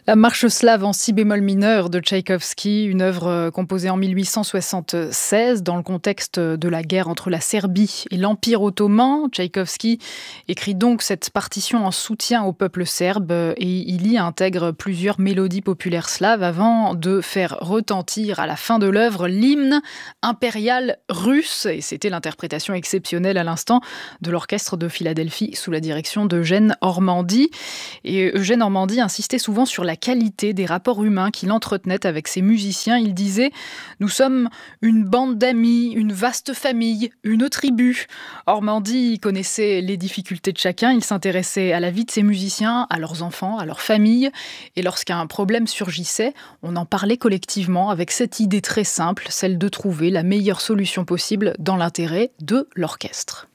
La marche slave en si bémol mineur de Tchaïkovski, une œuvre composée en 1876 dans le contexte de la guerre entre la Serbie et l'Empire ottoman. Tchaïkovski écrit donc cette partition en soutien au peuple serbe et il y intègre plusieurs mélodies populaires slaves avant de faire retentir à la fin de l'œuvre l'hymne impérial russe. Et c'était l'interprétation exceptionnelle à l'instant de l'orchestre de Philadelphie sous la direction d'Eugène Ormandy. Et Eugène Ormandy insistait souvent sur la qualité des rapports humains qu'il entretenait avec ses musiciens. Il disait « Nous sommes une bande d'amis, une vaste famille, une tribu ». Ormandy connaissait les difficultés de chacun. Il s'intéressait à la vie de ses musiciens, à leurs enfants, à leur famille. Et lorsqu'un problème surgissait, on en parlait collectivement avec cette idée très simple, celle de trouver la meilleure solution possible dans l'intérêt de l'orchestre.